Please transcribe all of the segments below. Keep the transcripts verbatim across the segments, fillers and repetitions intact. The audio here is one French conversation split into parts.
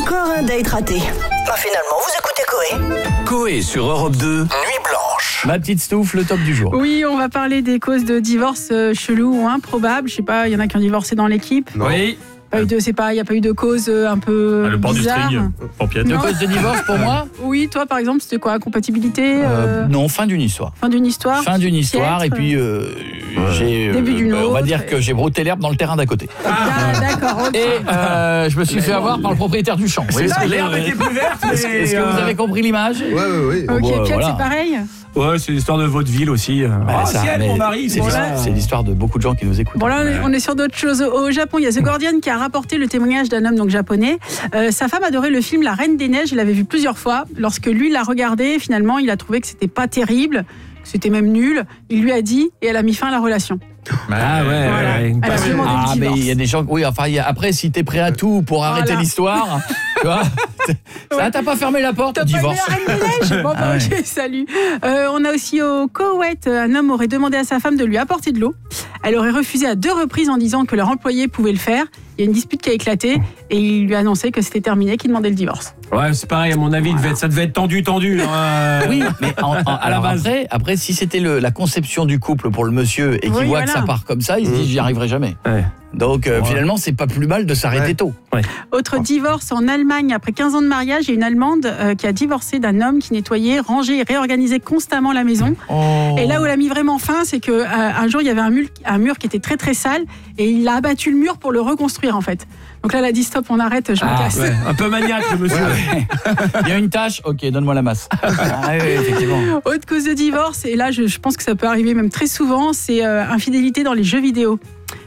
Encore un date raté. Bah finalement, vous écoutez Coé. Coé sur Europe deux, Nuit Blanche. Ma petite Stouff, le top du jour. Oui, on va parler des causes de divorce euh, chelou ou improbables. Je sais pas, il y en a qui ont divorcé dans l'équipe. Oui. Pas eu de, c'est pas, il n'y a pas eu de cause euh, un peu Ah, le port du bizarre. string pour Piato. De cause de divorce pour moi Oui, toi par exemple, c'était quoi? Incompatibilité euh, euh, Non, fin d'une histoire. Fin d'une histoire Fin d'une histoire, et Piètre. puis euh, j'ai. Début d'une On va autre, dire et- que j'ai brouté l'herbe dans le terrain d'à côté. Ah, d'accord, ok. Et euh, je me suis fait avoir par le propriétaire du champ. Vous voyez ce que je veux L'herbe dire était plus verte, mais... Est-ce est-ce que vous avez compris l'image? Ouais, ouais, ouais. Ok, Bon, Piat, voilà. c'est pareil. Ouais, c'est l'histoire de vaudeville aussi. Bah, Ah, ça, ciel, mais mon mari. C'est bon, l'histoire, là. c'est l'histoire de beaucoup de gens qui nous écoutent. Bon là, on est- on est sur d'autres choses. Au Japon, il y a The Guardian qui a rapporté le témoignage d'un homme donc japonais. Euh, sa femme adorait le film La Reine des Neiges. Il l'avait vu plusieurs fois. Lorsque lui l'a regardé, finalement, il a trouvé que c'était pas terrible, que c'était même nul. Il lui a dit et elle a mis fin à la relation. Ah ouais, Voilà. ouais, une Elle a passion. demandé le Ah, mais divorce. il y a des gens. Oui, enfin, il y a- après, si t'es prêt à tout pour arrêter Voilà. l'histoire, tu vois, ça, t'as pas fermé la porte, T'as au pas aimé divorce. La Reine des Neiges? Bon, bah, Ah ouais. ok, salut. Euh, on a aussi au Koweït, un homme aurait demandé à sa femme de lui apporter de l'eau. Elle aurait refusé à deux reprises en disant que leur employé pouvait le faire. Il y a une dispute qui a éclaté et il lui a annoncé que c'était terminé, qu'il demandait le divorce. Ouais, c'est pareil, à mon avis, il devait être- ça devait être tendu, tendu. hein. Oui, mais en- en- À la alors base. après, après, si c'était le- la conception du couple pour le monsieur et qu'il Oui, voit voilà. que ça part comme ça, il se dit j'y arriverai jamais. Ouais. Donc euh, Ouais. finalement, c'est pas plus mal de s'arrêter Ouais. tôt. Autre divorce en Allemagne, après quinze ans de mariage, il y a une Allemande euh, qui a divorcé d'un homme qui nettoyait, rangeait et réorganisait constamment la maison. Oh. Et là où elle a mis vraiment fin, c'est qu'un un jour, il y avait un mur, un mur qui était très très sale et il a abattu le mur pour le reconstruire en fait. Donc là, elle a dit stop, on arrête, je me Ah, casse. Ouais, un peu maniaque, le monsieur. Il y a une tâche, ok, donne-moi la masse. Ah oui, oui, effectivement. Autre cause de divorce, et là je, je pense que ça peut arriver même très souvent, c'est euh, infidélité dans les jeux vidéo.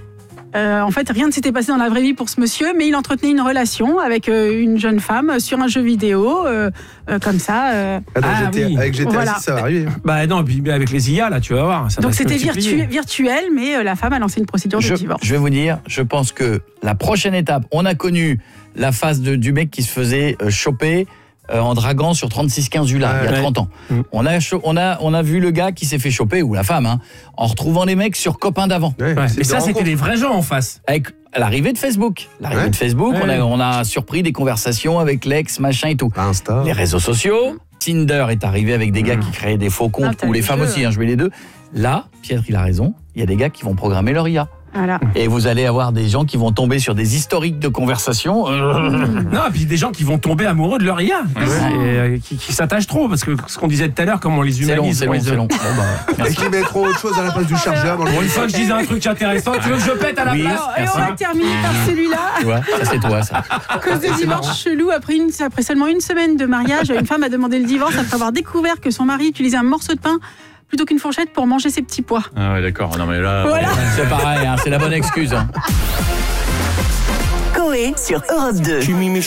Euh, en fait, rien ne s'était passé dans la vraie vie pour ce monsieur, mais il entretenait une relation avec euh, une jeune femme sur un jeu vidéo, euh, euh, comme ça. euh. Ah, dans Ah, G T A, oui. avec G T A Voilà. six, ça va arriver. Bah non, puis avec les I A, là, tu vas voir. Ça Donc va se c'était multiplier. virtu- virtuel, mais euh, la femme a lancé une procédure de Je, divorce. je vais vous dire, je pense que la prochaine étape, on a connu la phase de- du mec qui se faisait euh, choper euh, en draguant sur trente-six quinze U L A, il y a Ouais. trente ans. Mm. On a, cho- on, a, on a vu le gars qui s'est fait choper, ou la femme, hein, en retrouvant les mecs sur copains d'avant. Ouais, Ouais. c'est Mais des ça, c'était rencontres. des vrais gens en face. Avec l'arrivée de Facebook. L'arrivée Ouais. de Facebook, on, Ouais. a, on a surpris des conversations avec l'ex, machin et tout. Ah, Insta. Les réseaux sociaux, Tinder est arrivé avec des gars Mm. qui créaient des faux Ah, comptes, t'as ou le les femmes jeu. aussi, hein, je mets les deux. Là, Pierre, il a raison, il y a des gars qui vont programmer leur I A. Voilà. Et vous allez avoir des gens qui vont tomber sur des historiques de conversation. Euh, Non, et puis des gens qui vont tomber amoureux de leur I A. Et, euh, qui, qui s'attachent trop, parce que ce qu'on disait tout à l'heure, comment on les C'est long, humanise. c'est on long, les- c'est long. Bon, bah, Et qui mettront autre chose à la place du chargeur dans le Pour une fois que je disais un truc intéressant, tu veux que je pète à la Oui. place Alors, et on Merci. va terminer par celui-là. tu vois, ça c'est toi, ça. Cause de divorce chelou, après, une, après seulement une semaine de mariage, une femme a demandé le divorce après avoir découvert que son mari utilisait un morceau de pain plutôt qu'une fourchette pour manger ses petits pois. Ah ouais, d'accord. Non, mais là. Voilà. C'est pareil, hein, c'est la bonne excuse. Hein. Coé sur Europe deux.